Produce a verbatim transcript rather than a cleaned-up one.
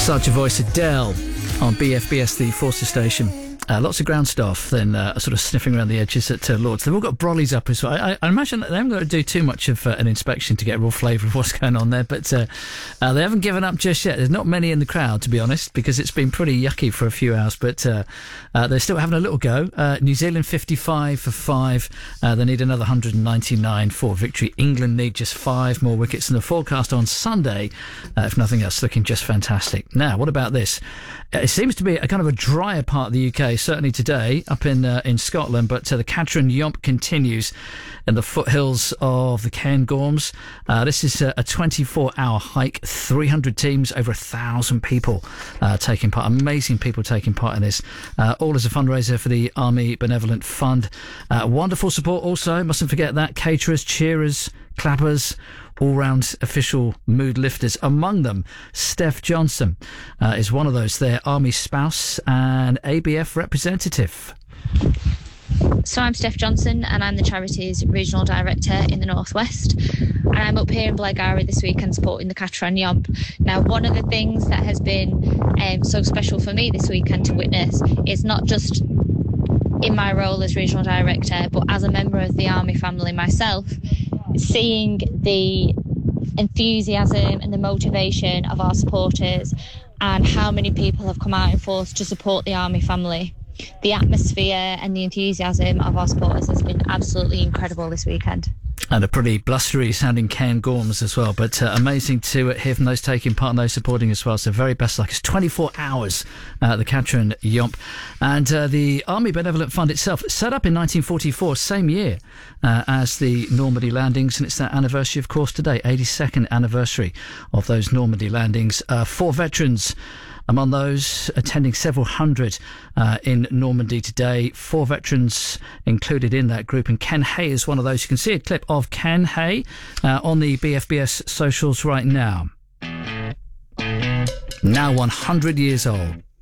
Such a voice, Adele, on B F B S, the Forces station. Uh, lots of ground staff then uh, sort of sniffing around the edges at uh, Lords. They've all got brollies up as well. I, I imagine that they haven't got to do too much of uh, an inspection to get a real flavour of what's going on there, but uh, uh, they haven't given up just yet. There's not many in the crowd, to be honest, because it's been pretty yucky for a few hours, but uh, uh, they're still having a little go. Uh, New Zealand fifty-five for five. Uh, they need another one hundred ninety-nine for victory. England need just five more wickets, and the forecast on Sunday, uh, if nothing else, looking just fantastic. Now, what about this? It seems to be a kind of a drier part of the U K, certainly today up in uh, in Scotland, but uh, the Catron Yomp continues in the foothills of the Cairngorms. Uh, this is a, a twenty-four hour hike, three hundred teams, over a thousand people uh, taking part. Amazing people taking part in this. Uh, all as a fundraiser for the Army Benevolent Fund. Uh, wonderful support also, mustn't forget that. Caterers, cheerers, clappers, all-round official mood lifters. Among them, Steph Johnson uh, is one of those there, Army spouse and A B F representative. So I'm Steph Johnson and I'm the charity's regional director in the Northwest, and I'm up here in Blairgowrie this weekend supporting the Catron Yomp. Now, one of the things that has been um, so special for me this weekend to witness is not just in my role as regional director, but as a member of the Army family myself, seeing the enthusiasm and the motivation of our supporters and how many people have come out in force to support the Army family. The atmosphere and the enthusiasm of our supporters has been absolutely incredible this weekend. And a pretty blustery sounding Cairngorms as well, but uh, amazing to hear from those taking part and those supporting as well. So very best luck. It's twenty-four hours uh, the Catron Yomp. And uh, the Army Benevolent Fund itself, set up in nineteen forty-four, same year uh, as the Normandy landings, and it's that anniversary, of course, today, eighty-second anniversary of those Normandy landings. Uh, four veterans among those attending, several hundred uh, in Normandy today. Four veterans included in that group, and Ken Hay is one of those. You can see a clip of Ken Hay uh, on the B F B S socials right now. Now one hundred years old.